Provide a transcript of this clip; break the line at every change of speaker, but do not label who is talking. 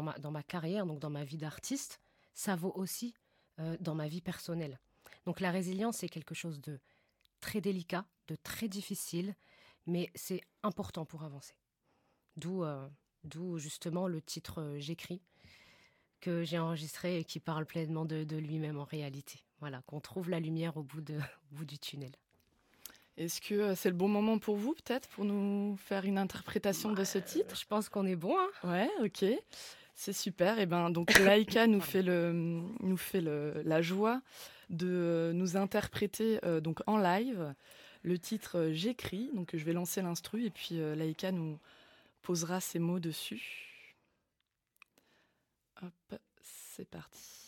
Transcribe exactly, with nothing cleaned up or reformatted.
ma, dans ma carrière, donc dans ma vie d'artiste, ça vaut aussi euh, dans ma vie personnelle. Donc la résilience, c'est quelque chose de très délicat, de très difficile, mais c'est important pour avancer. D'où, euh, d'où justement le titre euh, J'écris, que j'ai enregistré et qui parle pleinement de, de lui-même en réalité. Voilà, qu'on trouve la lumière au bout, de, au bout du tunnel.
Est-ce que euh, c'est le bon moment pour vous, peut-être, pour nous faire une interprétation de ce titre ?
Je pense qu'on est bon, hein.
Ouais, ok. C'est super. Et ben, donc Laïka nous fait, le, nous fait le, la joie de nous interpréter euh, donc en live le titre euh, J'écris. Donc je vais lancer l'instru et puis euh, Laïka nous posera ses mots dessus. Hop, c'est parti.